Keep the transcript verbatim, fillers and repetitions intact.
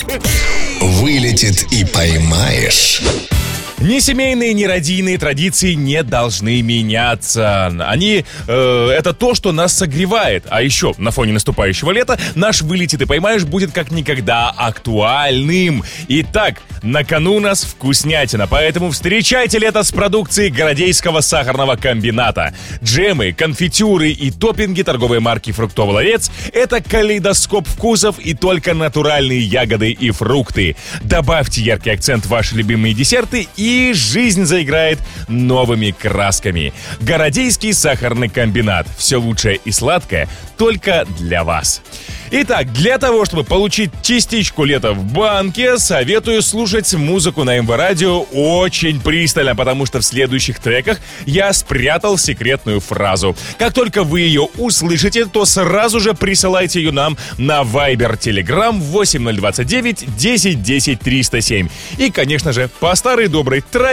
Вылетит и поймаешь. Ни семейные, ни родийные традиции не должны меняться. Они, э, это то, что нас согревает. А еще на фоне наступающего лета наш «Вылетит и поймаешь» будет как никогда актуальным. Итак, на кону у нас вкуснятина, поэтому встречайте лето с продукцией Городейского сахарного комбината. Джемы, конфитюры и топпинги торговой марки «Фруктовый ларец» — это калейдоскоп вкусов и только натуральные ягоды и фрукты. Добавьте яркий акцент в ваши любимые десерты и И жизнь заиграет новыми красками. Городейский сахарный комбинат. Все лучшее и сладкое только для вас. Итак, для того, чтобы получить частичку лета в банке, советую слушать музыку на эм вэ радио очень пристально, потому что в следующих треках я спрятал секретную фразу. Как только вы ее услышите, то сразу же присылайте ее нам на Viber, Telegram восемь ноль два девять десять десять триста семь. И, конечно же, по старой доброй традиции